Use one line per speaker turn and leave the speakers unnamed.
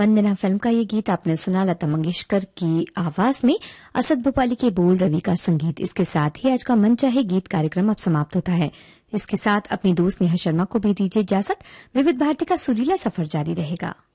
वंदना film का ये गीत आपने सुना लता मंगेशकर की आवाज में, असद भोपाली के बोल, रवि का संगीत। इसके साथ ही आज का मन चाहे गीत कार्यक्रम अब समाप्त होता है। इसके साथ अपनी दोस्त नेहा शर्मा को भी दीजिए इजाजत। विविध भारती का सुरीला सफर जारी रहेगा।